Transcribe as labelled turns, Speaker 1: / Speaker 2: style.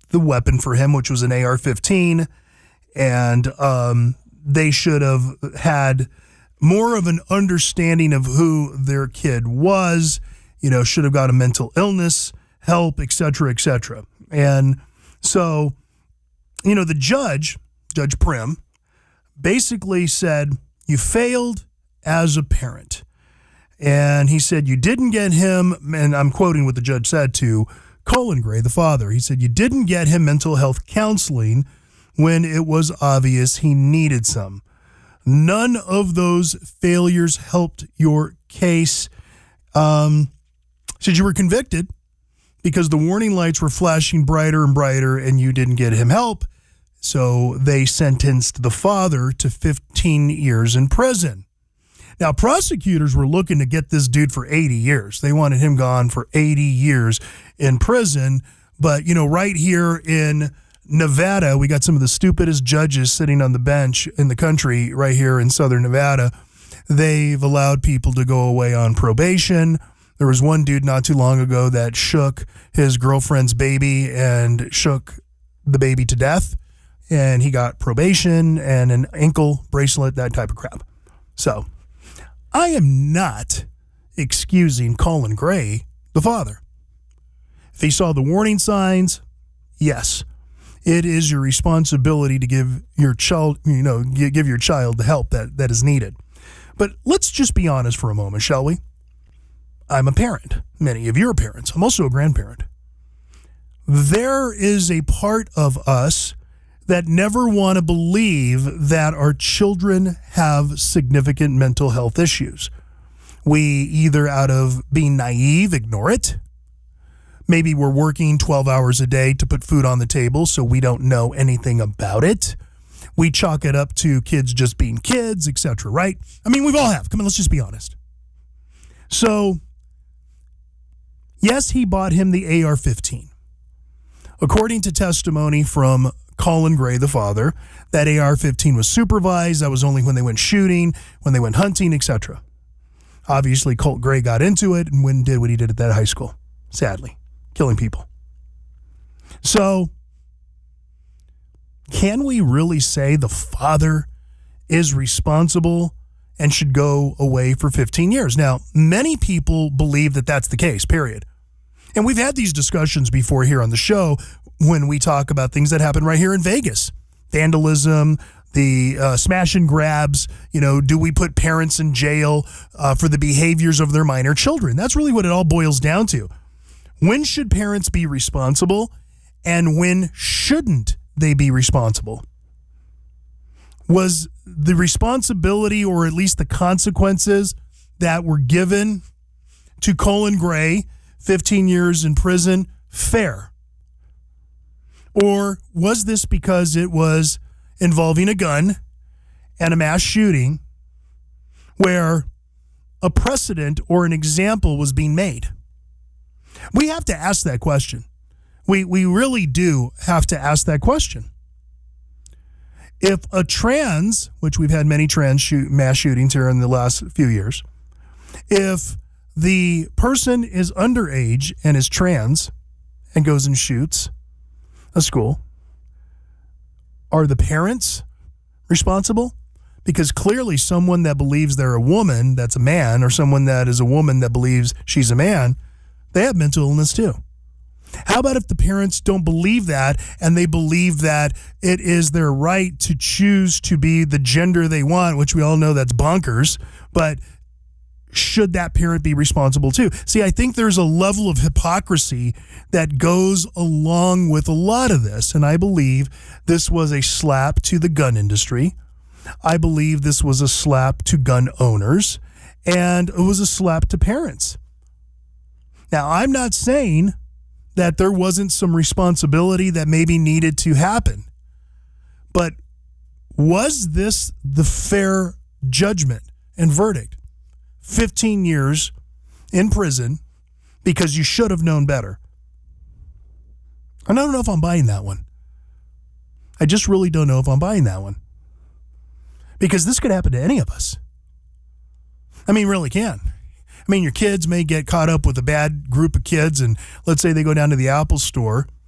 Speaker 1: the weapon for him, which was an AR-15, and they should have had more of an understanding of who their kid was, should have got a mental illness help, et cetera, et cetera. And so, the judge, Judge Prim, basically said, you failed as a parent. And he said, you didn't get him, and I'm quoting what the judge said to Colin Gray, the father. He said, you didn't get him mental health counseling when it was obvious he needed some. None of those failures helped your case. Said you were convicted because the warning lights were flashing brighter and brighter and you didn't get him help. So they sentenced the father to 15 years in prison. Now, prosecutors were looking to get this dude for 80 years. They wanted him gone for 80 years in prison. But, right here in Nevada, we got some of the stupidest judges sitting on the bench in the country right here in southern Nevada. They've allowed people to go away on probation. There was one dude not too long ago that shook his girlfriend's baby and shook the baby to death. And he got probation and an ankle bracelet, that type of crap. So I am not excusing Colin Gray, the father. If he saw the warning signs, yes, it is your responsibility to give your child, give your child the help that is needed. But let's just be honest for a moment, shall we? I'm a parent. Many of you are parents. I'm also a grandparent. There is a part of us that never want to believe that our children have significant mental health issues. We either out of being naive, ignore it. Maybe we're working 12 hours a day to put food on the table, so we don't know anything about it. We chalk it up to kids just being kids, etc., right? I mean, we've all have. Come on, let's just be honest. So, yes, he bought him the AR-15. According to testimony from Colin Gray, the father, that AR-15 was supervised. That was only when they went shooting, when they went hunting, etc. Obviously, Colt Gray got into it and did what he did at that high school, sadly, killing people. So, can we really say the father is responsible and should go away for 15 years? Now, many people believe that that's the case, period. And we've had these discussions before here on the show when we talk about things that happen right here in Vegas. Vandalism, the smash and grabs, do we put parents in jail for the behaviors of their minor children? That's really what it all boils down to. When should parents be responsible and when shouldn't they be responsible? Was the responsibility, or at least the consequences that were given to Colin Gray, 15 years in prison, fair? Or was this because it was involving a gun and a mass shooting where a precedent or an example was being made? We have to ask that question. We really do have to ask that question. If a trans, which we've had many mass shootings here in the last few years, if the person is underage and is trans and goes and shoots a school, are the parents responsible? Because clearly someone that believes they're a woman that's a man, or someone that is a woman that believes she's a man, they have mental illness too. How about if the parents don't believe that and they believe that it is their right to choose to be the gender they want, which we all know that's bonkers, but should that parent be responsible too? See, I think there's a level of hypocrisy that goes along with a lot of this, and I believe this was a slap to the gun industry. I believe this was a slap to gun owners, and it was a slap to parents. Now, I'm not saying that there wasn't some responsibility that maybe needed to happen, but was this the fair judgment and verdict? 15 years in prison because you should have known better. I don't know if I'm buying that one. I just really don't know if I'm buying that one. Because this could happen to any of us. I mean, really can. I mean, your kids may get caught up with a bad group of kids, and let's say they go down to the Apple store